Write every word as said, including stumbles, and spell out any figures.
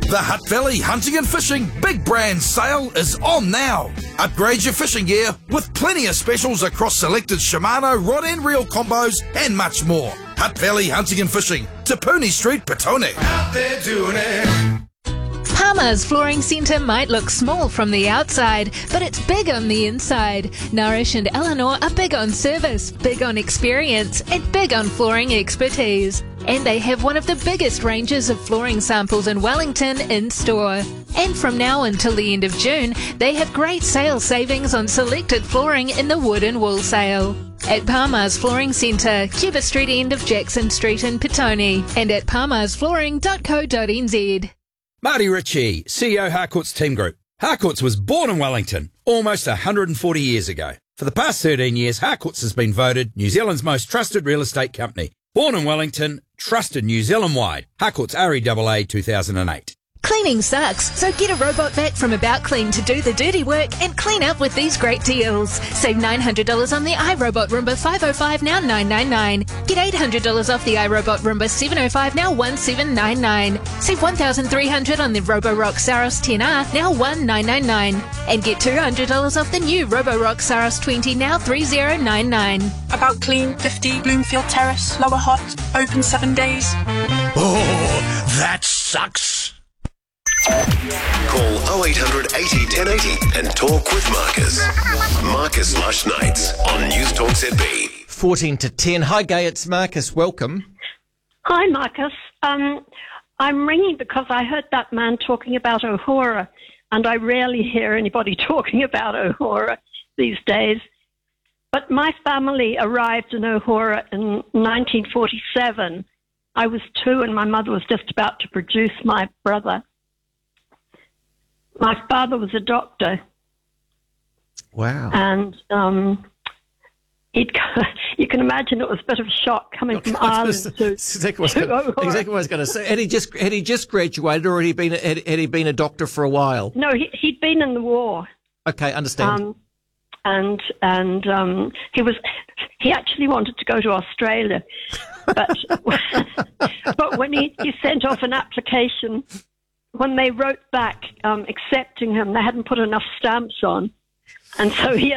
The Hutt Valley Hunting and Fishing Big Brand Sale is on now. Upgrade your fishing gear with plenty of specials across selected Shimano rod and reel combos and much more. Hutt Valley Hunting and Fishing, Te Puni Street, Petone. Out there doing it. Palmer's Flooring Centre might look small from the outside, but it's big on the inside. Nourish and Eleanor are big on service, big on experience, and big on flooring expertise. And they have one of the biggest ranges of flooring samples in Wellington in store. And from now until the end of June, they have great sale savings on selected flooring in the wood and wool sale. At Palmer's Flooring Centre, Cuba Street end of Jackson Street in Petone, and at palmers flooring dot co dot n z. Marty Ritchie, C E O Harcourts Team Group. Harcourts was born in Wellington almost one hundred forty years ago. For the past thirteen years, Harcourts has been voted New Zealand's most trusted real estate company. Born in Wellington, trusted New Zealand-wide. Harcourts R E A A two thousand eight. Cleaning sucks, so get a robot vac from About Clean to do the dirty work and clean up with these great deals. Save nine hundred dollars on the iRobot Roomba five oh five, now nine ninety-nine. Get eight hundred dollars off the iRobot Roomba seven oh five, now seventeen ninety-nine. Save one thousand three hundred dollars on the Roborock Saros ten R, now nineteen ninety-nine. And get two hundred dollars off the new Roborock Saros twenty, now thirty ninety-nine. About Clean, fifty Bloomfield Terrace, Lower Hutt, open seven days. Oh, that sucks. Call oh eight hundred eighty ten eighty and talk with Marcus. Marcus Lush Nights on News Talk Z B. fourteen to ten. Hi, Gay. It's Marcus. Welcome. Hi, Marcus. Um, I'm ringing because I heard that man talking about Ohora, and I rarely hear anybody talking about Ohora these days. But my family arrived in Ohora in nineteen forty-seven. I was two, and my mother was just about to produce my brother. My father was a doctor. Wow. And um, he'd, you can imagine it was a bit of a shock coming from Ireland to, exactly what to I was gonna, exactly what I was going to say. Had he just had he just graduated, or had he been had, had he been a doctor for a while? No, he, he'd been in the war. Okay, understand. Um, and and um, he was he actually wanted to go to Australia, but but when he, he sent off an application, when they wrote back um, accepting him, they hadn't put enough stamps on, and so he